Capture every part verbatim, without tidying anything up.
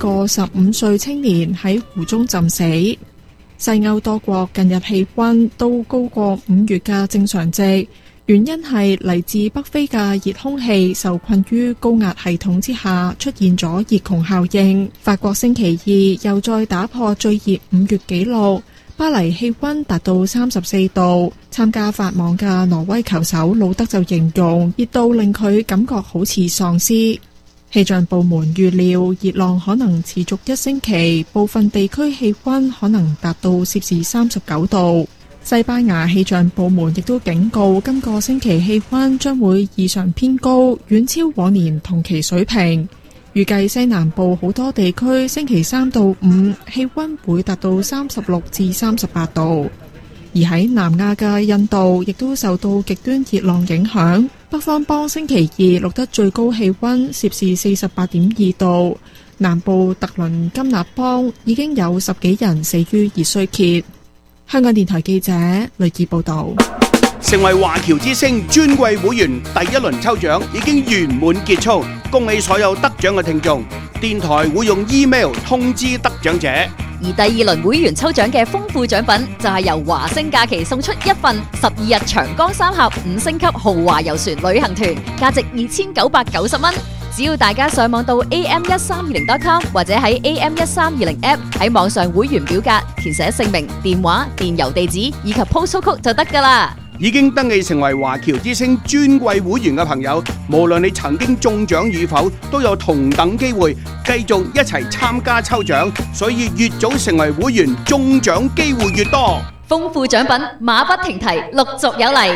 個十五歲青年喺湖中浸死。西歐多國近日氣溫都高過五月嘅正常值，原因係嚟自北非嘅熱空氣受困於高壓系統之下，出現咗熱窮效應。法國星期二又再打破最熱五月紀錄，巴黎氣溫達到三十四度。參加法網嘅挪威球手魯德就形容熱到令佢感覺好似喪屍。氣象部門預料熱浪可能持續一星期，部分地區氣溫可能達到攝氏三十九度。西班牙氣象部門亦都警告，今個星期氣溫將會異常偏高，遠超往年同期水平。預計西南部好多地區星期三到五氣溫會達到三十六至三十八度。而喺南亞嘅印度亦都受到極端熱浪影響，北方邦星期二錄得最高氣溫攝氏四十八點二度，南部特倫金納邦已經有十幾人死於熱衰竭。香港電台記者雷怡報道。 成為華僑之星尊貴會員第一輪抽獎已經圓滿結束，恭喜所有得獎嘅聽眾。電台會用 email 通知得獎者。 而第二輪會員抽獎嘅豐富獎品就係由華星假期送出一份十二日長江三峽五星級豪華遊船旅行團，價值二千九百九十蚊。只要大家上網到 a m 一三二零 dot com 或者喺 a m 一三二零 app 喺網上會員表格填寫姓名、電話、電郵地址以及 postal code 就得㗎啦。 已經登記成為華僑之星尊貴會員嘅朋友，無論你曾經中獎與否，都有同等機會繼續一齊參加抽獎，所以越早成為會員，中獎機會越多。 豐富獎品馬不停蹄，陸續有嚟。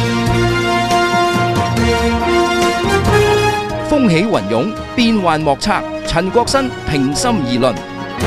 風起雲湧，變幻莫測。陳國新平心而論。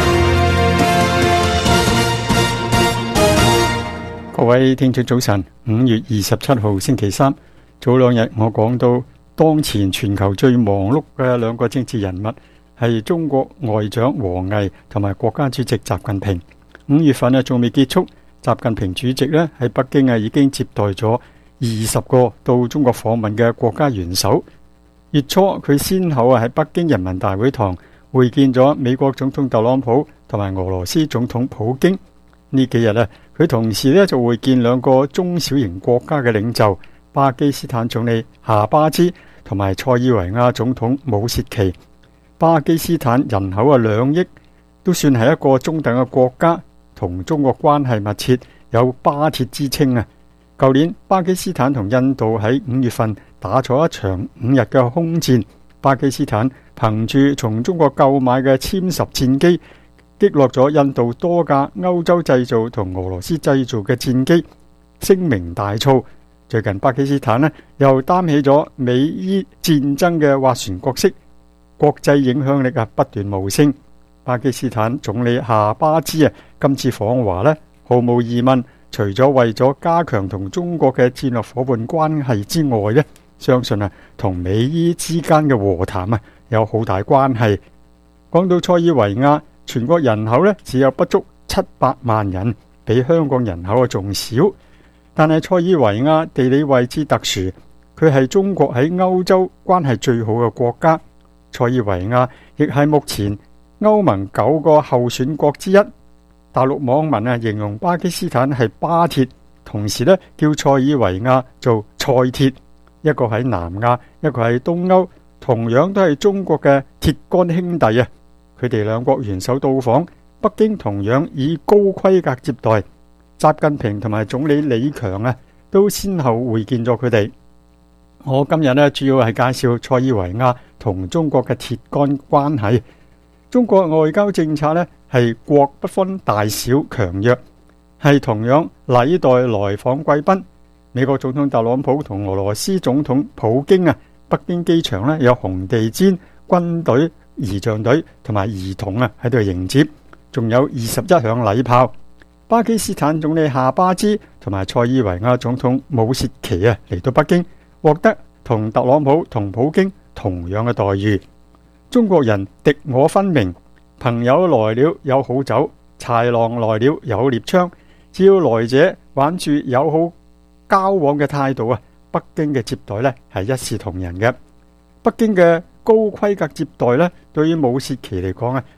各位聽眾早晨，五月二十七號星期三，早兩日我講到當前全球最忙碌嘅兩個政治人物係中國外長王毅同埋國家主席習近平。五月份啊仲未結束，習近平主席咧喺北京啊已經接待咗二十個到中國訪問嘅國家元首。月初佢先後啊喺北京人民大會堂會見咗美國總統特朗普同埋俄羅斯總統普京。呢幾日咧，佢同時咧就會見兩個中小型國家嘅領袖，巴基斯坦總理夏巴茲同埋塞爾維亞總統武切奇。巴基斯坦人口啊兩億，都算係一個中等嘅國家，同中國關係密切，有巴鐵之稱啊。舊年巴基斯坦同印度喺五月份打咗一場五日嘅空戰，巴基斯坦憑住從中國購買嘅殲十戰機，擊落咗印度多架歐洲製造同俄羅斯製造嘅戰機，聲名大噪。最近巴基斯坦呢又擔起咗美伊戰爭嘅斡旋角色，國際影響力啊不斷冒升。巴基斯坦總理夏巴茲啊今次訪華呢，毫無疑問，除咗為咗加強同中國嘅戰略夥伴關係之外呢，相信啊同美伊之間嘅和談啊有好大關係。講到塞爾維亞，全國人口咧只有不足七百萬人，比香港人口啊仲少。但係塞爾維亞地理位置特殊，佢係中國喺歐洲關係最好嘅國家。塞爾維亞亦係目前歐盟九個候選國之一。大陸網民啊形容巴基斯坦係巴鐵，同時咧叫塞爾維亞做塞鐵。一個喺南亞，一個喺東歐，同樣都係中國嘅鐵桿兄弟啊！佢哋兩國元首到訪北京，同樣以高規格接待。習近平同埋總理李強啊，都先後會見咗佢哋。我今日呢，主要係介紹塞爾維亞同中國嘅鐵桿關係。中國外交政策呢，係國不分大小強弱，係同樣禮待來訪貴賓。美國總統特朗普同俄羅斯總統普京啊，北京機場呢，有紅地毯、軍隊、儀仗隊同埋兒童啊喺度迎接，仲有二十一響禮炮。巴基斯坦總理夏巴茲同埋塞爾維亞總統武切奇啊嚟到北京，獲得同特朗普同普京同樣嘅待遇。中國人敵我分明，朋友來了有好酒，豺狼來了有獵槍，只要來者玩住友好交往嘅態度啊，北京嘅接待呢係一視同仁嘅。北京嘅高規格接待呢，對於武切奇嚟講啊，